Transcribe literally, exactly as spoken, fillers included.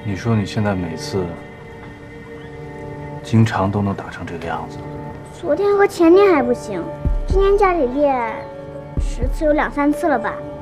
你说你现在每次经常都能打成这个样子， 昨天和前天还不行，今天家里练十次有两三次了吧？